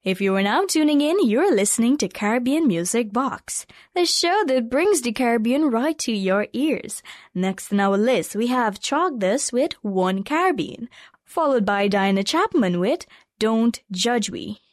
If you are now tuning in, you're listening to Caribbean Music Box, the show that brings the Caribbean right to your ears. Next on our list, we have Chalk This with One Caribbean, followed by Diana Chapman with Don't Judge We.